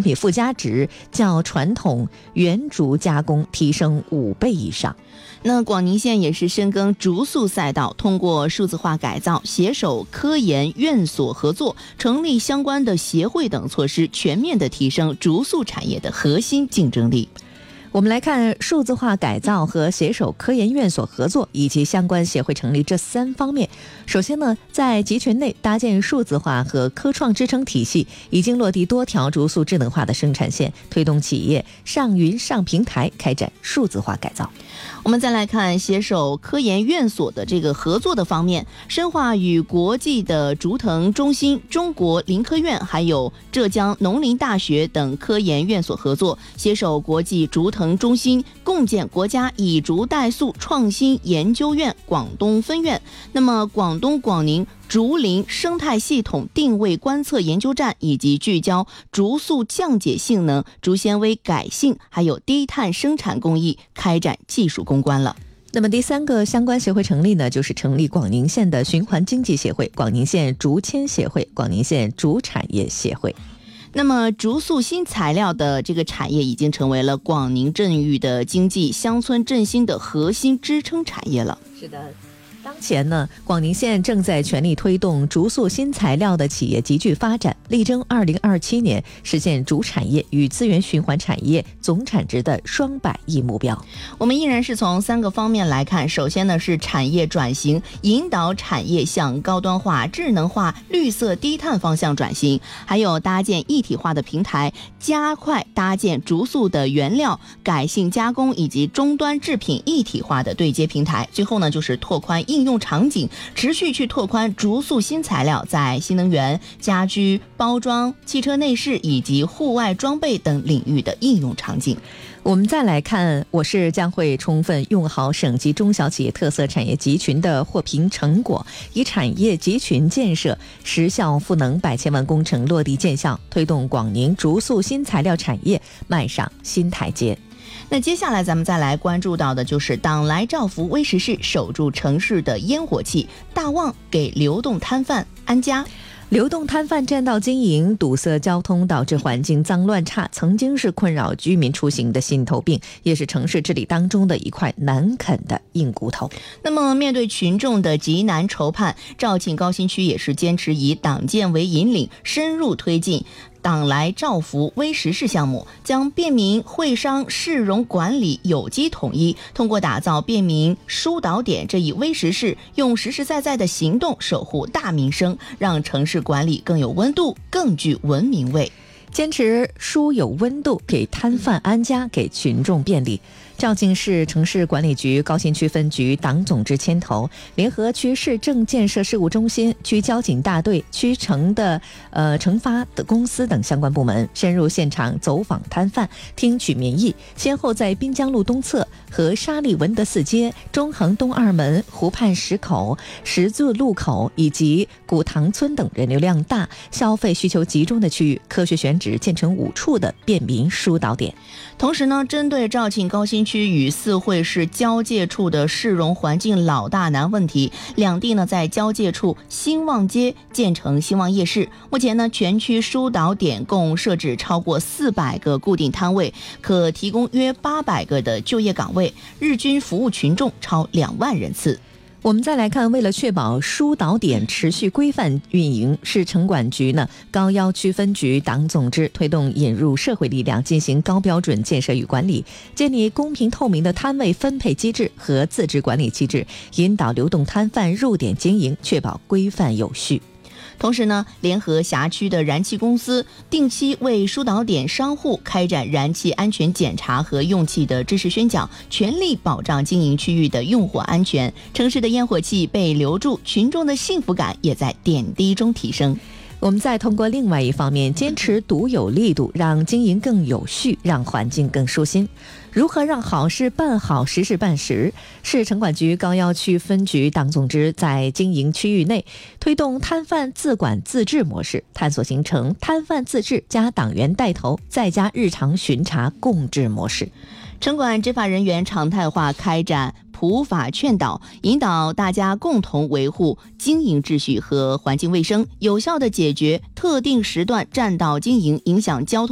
产品附加值较传统原竹加工提升5倍以上。 那广宁县也是深耕竹塑赛道，通过数字化改造、携手科研院所合作，成立相关的协会等措施，全面的提升竹塑产业的核心竞争力。 我们来看数字化改造和携手科研院所合作以及相关协会成立这3方面。首先呢，在集群内搭建数字化和科创支撑体系，已经落地多条竹塑智能化的生产线，推动企业上云上平台开展数字化改造。 我们再来看携手科研院所的这个合作的方面，深化与国际的竹藤中心、中国林科院还有浙江农林大学等科研院所合作，携手国际竹藤中心共建国家以竹代塑创新研究院广东分院。那么广东广宁竹林生态系统定位观测研究站，以及聚焦竹塑降解性能、竹纤维改性还有低碳生产工艺，开展技术攻关了。 那么第3个相关协会成立呢，就是成立广宁县的循环经济协会、广宁县竹签协会、广宁县竹产业协会。 那么竹塑新材料的这个产业已经成为了广宁镇域的经济乡村振兴的核心支撑产业了。 是的，当前呢，广宁县正在全力推动竹塑新材料的企业集聚发展，力争2027年实现竹产业与资源循环产业总产值的双100亿目标。 我们依然是从3个方面来看，首先呢是产业转型，引导产业向高端化、智能化、绿色低碳方向转型，还有搭建一体化的平台，加快搭建竹塑的原料改性加工以及终端制品一体化的对接平台。最后呢就是拓宽应用场景，持续去拓宽竹塑新材料在新能源、家居、包装、汽车内饰以及户外装备等领域的应用场景。 我们再来看，我市将会充分用好省级中小企业特色产业集群的获评成果，以产业集群建设实效赋能100千万工程落地见效，推动广宁竹塑新材料产业迈上新台阶。 那接下来咱们再来关注到的就是党来照拂微时事，守住城市的烟火气，大旺给流动摊贩安家。 流动摊贩占道经营，堵塞交通，导致环境脏乱差，曾经是困扰居民出行的心头病，也是城市治理当中的一块难啃的硬骨头。 那么面对群众的急难愁盼，肇庆高新区也是坚持以党建为引领，深入推进党来照拂微时事项目，将便民会商市容管理有机统一，通过打造便民疏导点这一微时事，用实实在在的行动守护大民生，让城市管理更有温度，更具文明味。 坚持疏有温度，给摊贩安家，给群众便利。肇庆市城市管理局高新区分局党总支牵头，联合区市政建设事务中心、区交警大队、区城的城发的公司等相关部门，深入现场走访摊贩，听取民意，先后在滨江路东侧和沙利文德4街、中横东2门、湖畔10口、十字路口以及古塘村等人流量大、消费需求集中的区域，科学选址建成5处的便民疏导点。 同时呢，针对肇庆高新区与四惠市交界处的市容环境老大难问题，两地呢在交界处兴旺街建成兴旺夜市。目前呢，全区疏导点共设置超过400个固定摊位，可提供约800个的就业岗位，日均服务群众超2万人次。 我们再来看，为了确保疏导点持续规范运营，市城管局呢高要区分局党总支推动引入社会力量，进行高标准建设与管理，建立公平透明的摊位分配机制和自治管理机制，引导流动摊贩入点经营，确保规范有序。 同时呢，联合辖区的燃气公司定期为疏导点商户开展燃气安全检查和用气的知识宣讲，全力保障经营区域的用火安全。城市的烟火气被留住，群众的幸福感也在点滴中提升。 我们再通过另外一方面，坚持独有力度，让经营更有序，让环境更舒心。如何让好事办好，实事办实？市城管局高要区分局党总支在经营区域内推动摊贩自管自治模式，探索形成摊贩自治加党员带头再加日常巡查共治模式。 城管执法人员常态化开展普法劝导，引导大家共同维护经营秩序和环境卫生，有效地解决特定时段占道经营影响交通和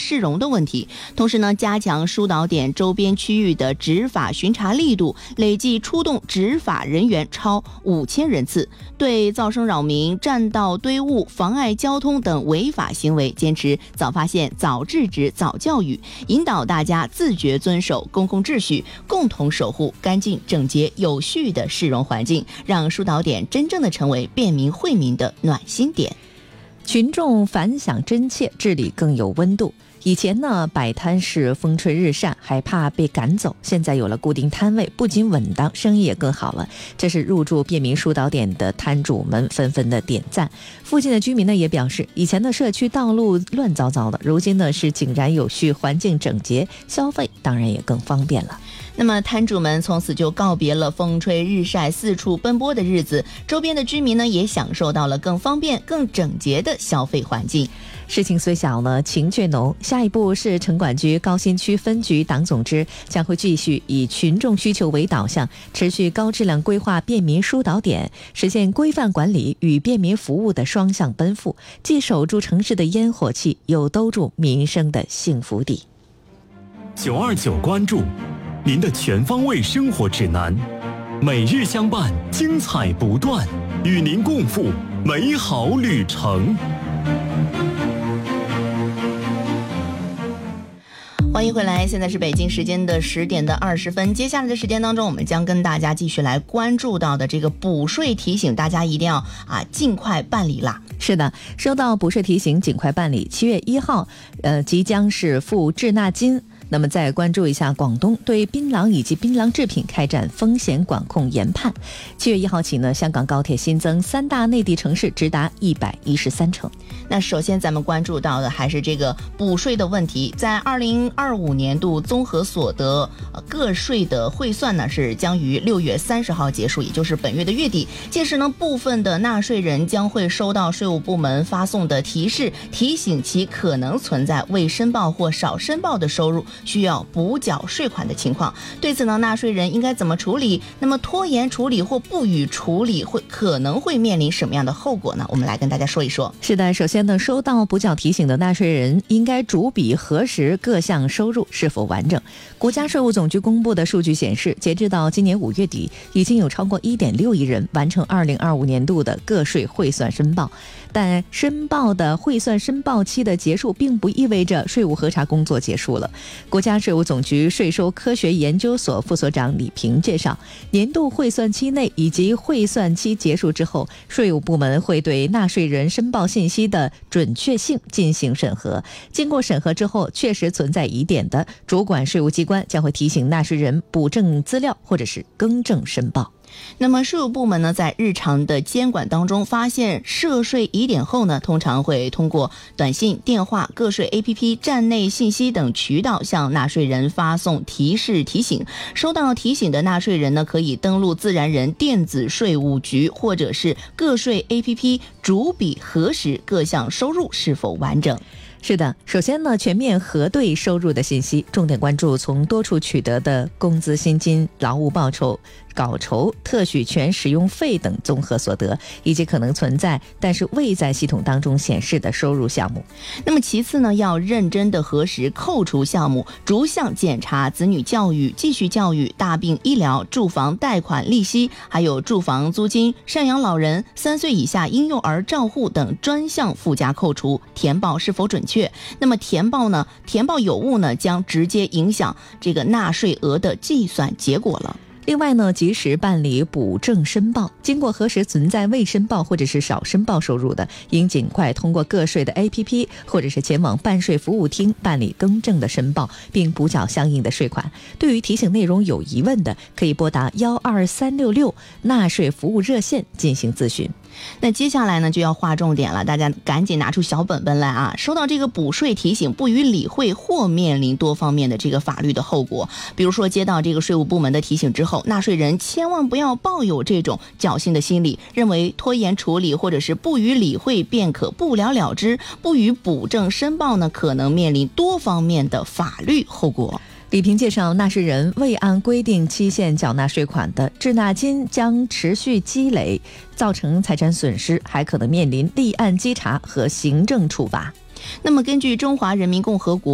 市容的问题。同时呢，加强疏导点周边区域的执法巡查力度，累计出动执法人员超5000人次，对噪声扰民、占道堆物、妨碍交通等违法行为坚持早发现、早制止、早教育，引导大家自觉遵守公共秩序，共同守护干净整洁有序的市容环境，让疏导点真正的成为便民惠民的暖心点。 群众反响真切，治理更有温度。以前呢，摆摊是风吹日晒，还怕被赶走，现在有了固定摊位，不仅稳当，生意也更好了。这是入驻便民疏导点的摊主们纷纷的点赞。附近的居民呢也表示，以前的社区道路乱糟糟的，如今呢是井然有序，环境整洁，消费当然也更方便了。 那么摊主们从此就告别了风吹日晒四处奔波的日子，周边的居民呢也享受到了更方便更整洁的消费环境。 事情虽小呢，情却浓。下一步是城管局高新区分局党总支将会继续以群众需求为导向，持续高质量规划便民疏导点，实现规范管理与便民服务的双向奔赴，既守住城市的烟火气，又兜住民生的幸福地。 929关注您的全方位生活指南，每日相伴，精彩不断，与您共赴美好旅程。 欢迎回来，现在是北京时间的10点20分。接下来的时间当中，我们将跟大家继续来关注到的这个补税提醒，大家一定要尽快办理啦。 是的，收到补税提醒，尽快办理。7月1号，即将是付滞纳金。那么再关注一下广东对槟榔以及槟榔制品开展风险管控研判。7月1号起呢，香港高铁新增3大内地城市，直达113城。 那首先咱们关注到的还是这个补税的问题。在2025年度综合所得个税的汇算呢，是将于6月30号结束，也就是本月的月底。届时呢，部分的纳税人将会收到税务部门发送的提示，提醒其可能存在未申报或少申报的收入，需要补缴税款的情况。对此呢，纳税人应该怎么处理？那么拖延处理或不予处理可能会面临什么样的后果呢？我们来跟大家说一说。 是的，首先呢，收到补缴提醒的纳税人应该逐笔核实各项收入是否完整。国家税务总局公布的数据显示，截至到今年5月底，已经有超过1.6亿人完成2025年度的个税汇算申报。但申报的汇算申报期的结束，并不意味着税务核查工作结束了。国家税务总局税收科学研究所副所长李平介绍，年度汇算期内以及汇算期结束之后，税务部门会对纳税人申报信息的准确性进行审核。经过审核之后，确实存在疑点的，主管税务机关将会提醒纳税人补正资料或者是更正申报。 那么税务部门呢，在日常的监管当中发现涉税疑点后呢，通常会通过短信、电话、个税 APP、站内信息等渠道向纳税人发送提示提醒。收到提醒的纳税人呢，可以登录自然人电子税务局或者是个税 APP， 逐笔核实各项收入是否完整。 是的，首先呢，全面核对收入的信息，重点关注从多处取得的工资薪金、劳务报酬、稿酬、特许权使用费等综合所得，以及可能存在但是未在系统当中显示的收入项目。 那么其次呢，要认真的核实扣除项目，逐项检查子女教育、继续教育、大病医疗、住房贷款利息，还有住房租金、赡养老人、3岁以下婴幼儿照护等专项附加扣除，填报是否准确。那么填报有误呢，将直接影响这个纳税额的计算结果了。 另外呢，及时办理补正申报，经过核实存在未申报或者是少申报收入的，应尽快通过个税的 APP 或者是前往办税服务厅办理更正的申报，并补缴相应的税款。对于提醒内容有疑问的，可以拨打12366纳税服务热线进行咨询。 那接下来呢，就要划重点了，大家赶紧拿出小本本来啊！收到这个补税提醒不予理会，或面临多方面的这个法律的后果。比如说，接到这个税务部门的提醒之后，纳税人千万不要抱有这种侥幸的心理，认为拖延处理或者是不予理会便可不了了之，不予补正申报呢，可能面临多方面的法律后果。 李平介绍，纳税人未按规定期限缴纳税款的，滞纳金将持续积累，造成财产损失，还可能面临立案稽查和行政处罚。 那么根据中华人民共和国